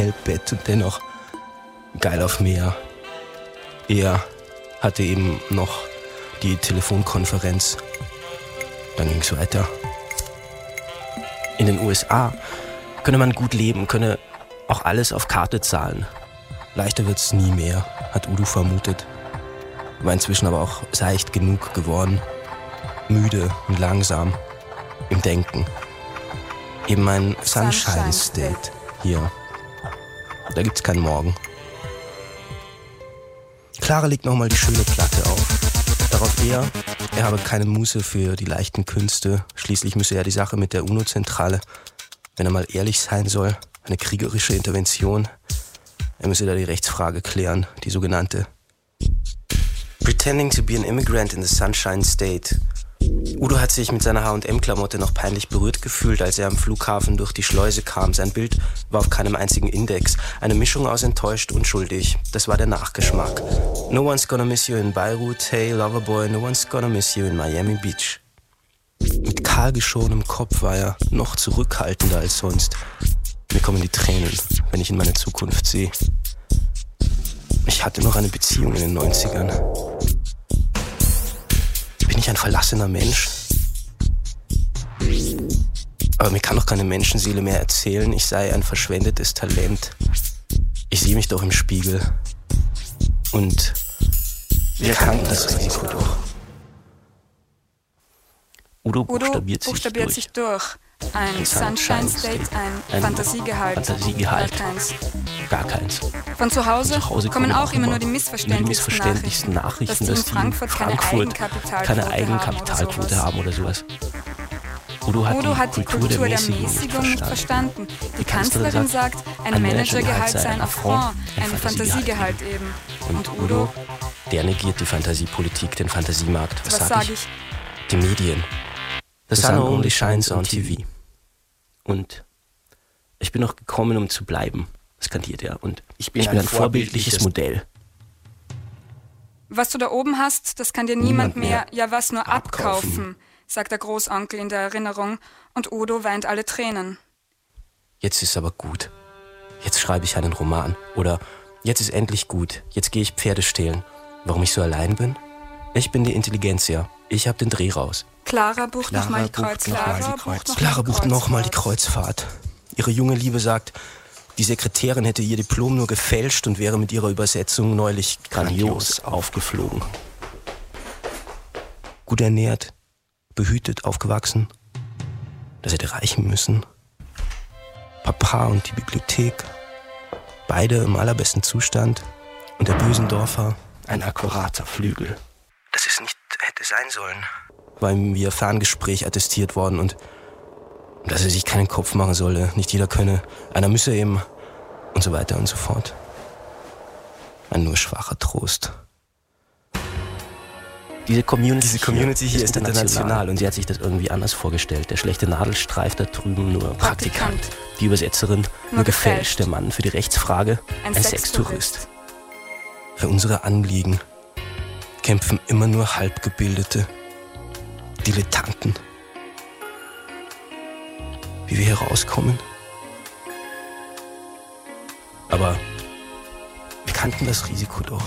Hotelbett und dennoch geil auf Meer. Er hatte eben noch die Telefonkonferenz. Dann ging es weiter. In den USA könne man gut leben, könne auch alles auf Karte zahlen. Leichter wird's nie mehr, hat Udo vermutet. War inzwischen aber auch seicht genug geworden. Müde und langsam im Denken. Eben ein Sunshine State hier. Da gibt's keinen Morgen. Clara legt nochmal die schöne Platte auf. Darauf er habe keine Muße für die leichten Künste. Schließlich müsse er die Sache mit der UNO-Zentrale, wenn er mal ehrlich sein soll, eine kriegerische Intervention. Er müsse da die Rechtsfrage klären, die sogenannte. Pretending to be an immigrant in the Sunshine State. Udo hat sich mit seiner H&M-Klamotte noch peinlich berührt gefühlt, als er am Flughafen durch die Schleuse kam. Sein Bild war auf keinem einzigen Index. Eine Mischung aus enttäuscht und schuldig. Das war der Nachgeschmack. No one's gonna miss you in Beirut. Hey, Loverboy, no one's gonna miss you in Miami Beach. Mit kahlgeschorenem Kopf war er noch zurückhaltender als sonst. Mir kommen die Tränen, wenn ich in meine Zukunft sehe. Ich hatte noch eine Beziehung in den 90ern. Bin ich ein verlassener Mensch? Aber mir kann doch keine Menschenseele mehr erzählen, ich sei ein verschwendetes Talent. Ich sehe mich doch im Spiegel. Und wir kannten das Risiko doch. Udo buchstabiert sich durch. Ein Sunshine State, ein Fantasiegehalt. Gar keins. Von zu Hause kommen auch immer nur die missverständlichsten Nachrichten, dass die in Frankfurt keine Eigenkapitalquote haben oder sowas. Udo hat die Kultur der Mäßigung nicht verstanden. Die Kanzlerin sagt, ein Managergehalt sei ein Affront, ein Fantasiegehalt eben. Und Udo, der negiert die Fantasiepolitik, den Fantasiemarkt. Was sag ich? Die Medien. The sun only shines on TV. Und ich bin noch gekommen, um zu bleiben, skandiert er. Und ich bin ein vorbildliches Modell. Was du da oben hast, das kann dir niemand mehr, ja was, nur abkaufen, sagt der Großonkel in der Erinnerung. Und Udo weint alle Tränen. Jetzt ist aber gut. Jetzt schreibe ich einen Roman. Oder jetzt ist endlich gut. Jetzt gehe ich Pferde stehlen. Warum ich so allein bin? Ich bin die Intelligenzia. Ich hab den Dreh raus. Clara bucht nochmal die Kreuzfahrt. Clara bucht nochmal die Kreuzfahrt. Ihre junge Liebe sagt, die Sekretärin hätte ihr Diplom nur gefälscht und wäre mit ihrer Übersetzung neulich grandios aufgeflogen. Gut ernährt, behütet, aufgewachsen. Das hätte reichen müssen. Papa und die Bibliothek, beide im allerbesten Zustand. Und der Bösendorfer, ein akkurater Flügel. Dass es nicht hätte sein sollen, war ihm via Ferngespräch attestiert worden und dass er sich keinen Kopf machen solle, nicht jeder könne, einer müsse eben und so weiter und so fort. Ein nur schwacher Trost. Diese Community hier ist international und sie hat sich das irgendwie anders vorgestellt. Der schlechte Nadelstreif da drüben nur Praktikant. Die Übersetzerin nur gefälscht. Der Mann für die Rechtsfrage ein Sextourist. Für unsere Anliegen kämpfen immer nur Halbgebildete, Dilettanten. Wie wir hier rauskommen? Aber wir kannten das Risiko doch.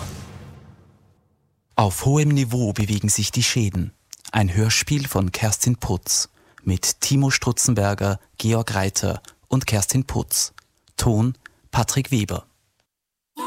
Auf hohem Niveau bewegen sich die Schäden. Ein Hörspiel von Kerstin Putz mit Timo Strutzenberger, Georg Reiter und Kerstin Putz. Ton Patrick Weber.